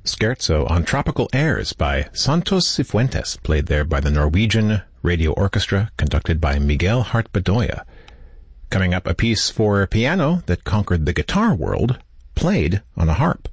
Scherzo on Tropical Airs by Santos Cifuentes, played there by the Norwegian Radio Orchestra, conducted by Miguel Hart-Bedoya. Coming up, a piece for piano that conquered the guitar world, played on a harp.